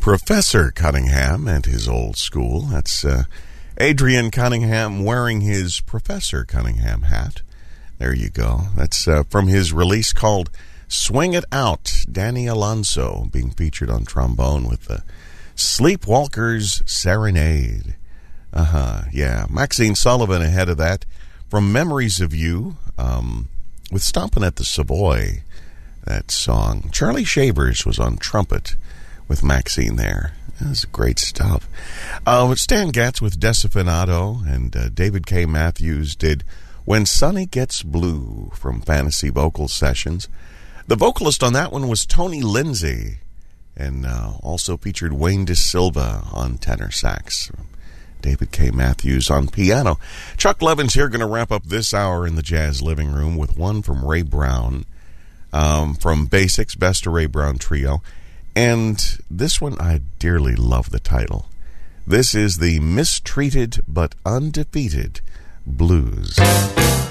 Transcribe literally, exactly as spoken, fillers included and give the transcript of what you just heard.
Professor Cunningham and his old school. That's uh, Adrian Cunningham wearing his Professor Cunningham hat. There you go. That's uh, from his release called Swing It Out. Danny Alonso being featured on trombone with the Sleepwalkers Serenade. Uh-huh, yeah. Maxine Sullivan ahead of that from Memories of You um, with Stompin' at the Savoy, that song. Charlie Shavers was on trumpet with Maxine there. That's great stuff. Uh, Stan Getz with Desafinato, and uh, David K. Matthews did When Sunny Gets Blue from Fantasy Vocal Sessions. The vocalist on that one was Tony Lindsay, and uh, also featured Wayne De Silva on tenor sax. David K. Matthews on piano. Chuck Levin's here, going to wrap up this hour in the Jazz Living Room with one from Ray Brown, um, from Basics, Best of Ray Brown Trio. And this one, I dearly love the title. This is the Mistreated but Undefeated Blues.